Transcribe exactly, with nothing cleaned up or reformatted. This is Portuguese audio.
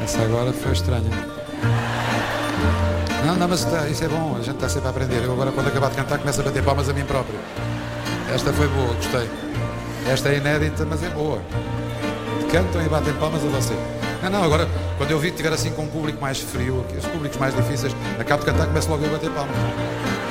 Essa agora foi estranha. Não, não, mas tá, isso é bom, a gente está sempre a aprender. Eu agora, quando acabar de cantar, começo a bater palmas a mim próprio. Esta foi boa, gostei. Esta é inédita, mas é boa. Cantam e batem palmas a você. Não, não, agora, quando eu vi que estiver assim com um público mais frio, os públicos mais difíceis, acabo de cantar, começo logo a bater palmas.